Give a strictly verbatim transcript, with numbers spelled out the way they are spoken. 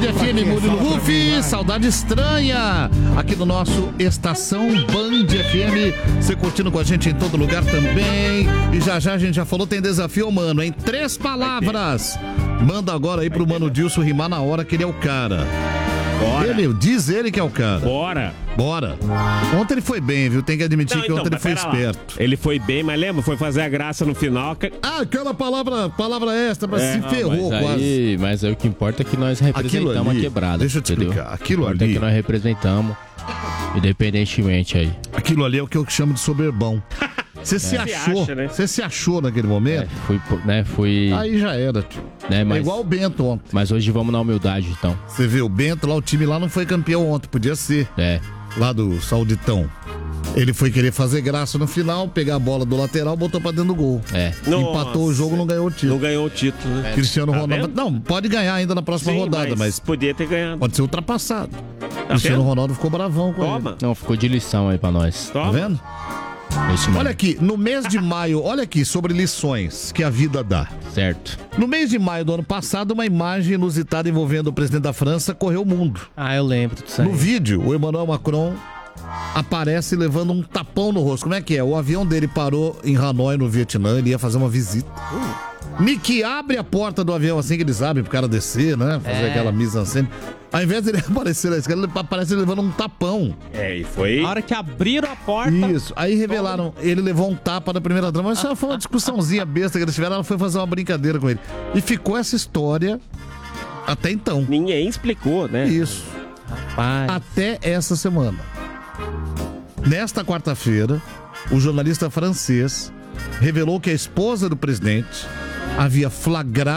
Band F M, Murilo Rufi, saudade estranha, aqui no nosso Estação Band F M, você curtindo com a gente em todo lugar também, e já já a gente já falou, tem desafio, mano, em três palavras, manda agora aí pro Mano Dilson rimar na hora que ele é o cara. Bora. Ele, diz ele que é o cara. Bora. Bora. Ontem ele foi bem, viu? Tem que admitir não, que então, ontem ele foi esperto. Lá. Ele foi bem, mas lembra? Foi fazer a graça no final. Ah, aquela palavra, palavra extra, mas é. se ferrou mas quase. Aí, mas aí o que importa é que nós representamos ali, a quebrada. Deixa eu te entendeu? explicar. Aquilo ali. O que ali... é que nós representamos, independentemente aí. Aquilo ali é o que eu chamo de soberbão. Você é. se achou, você né? se achou naquele momento? É, fui, né, fui... Aí já era, tio. Né, mas, é igual o Bento ontem. Mas hoje vamos na humildade, então. Você vê, o Bento lá, o time lá não foi campeão ontem, podia ser. É. Lá do Sauditão. Ele foi querer fazer graça no final, pegar a bola do lateral, botou pra dentro do gol. É. Empatou Nossa. o jogo, não ganhou o título. Não ganhou o título, né? Cristiano tá Ronaldo... vendo? Não, pode ganhar ainda na próxima Sim, rodada, mas... mas... podia ter ganhado. Pode ser ultrapassado. Tá Cristiano vendo? Ronaldo ficou bravão com Toma. ele. Não, ficou de lição aí pra nós. Toma. Tá vendo? Olha aqui, no mês de maio, olha aqui, sobre lições que a vida dá. Certo. No mês de maio do ano passado, uma imagem inusitada envolvendo o presidente da França correu o mundo. Ah, eu lembro disso aí. No vídeo, o Emmanuel Macron aparece levando um tapão no rosto. Como é que é? O avião dele parou em Hanoi, no Vietnã, ele ia fazer uma visita. Mickey abre a porta do avião assim que eles abrem pro cara descer, né? Fazer é. aquela mise-en-scène. Ao invés dele aparecer na escada, ele aparece levando um tapão. É, e foi... Na hora que abriram a porta... Isso, aí revelaram, ele levou um tapa da primeira dama, mas só foi uma discussãozinha besta que eles tiveram, ela foi fazer uma brincadeira com ele. E ficou essa história até então. Ninguém explicou, né? Isso. Rapaz. Até essa semana. Nesta quarta-feira, o jornalista francês revelou que a esposa do presidente havia flagrado